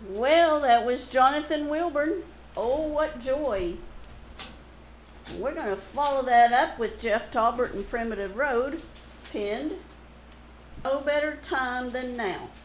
Well, that was Jonathan Wilburn. Oh, what joy. We're going to follow that up with Jeff Talbert and Primitive Road, pinned. No better time than now.